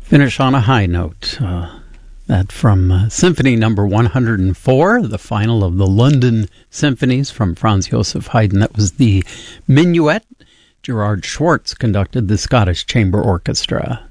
Finish on a high note. That from Symphony Number 104, the final of the London Symphonies from Franz Joseph Haydn. That was the Minuet. Gerard Schwartz conducted the Scottish Chamber Orchestra.